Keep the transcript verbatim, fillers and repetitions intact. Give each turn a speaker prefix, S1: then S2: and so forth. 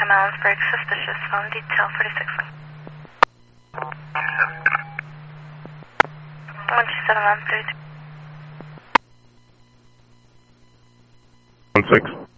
S1: on Allensburg, suspicious, phone detail forty-six. one two seven one three two.
S2: one six.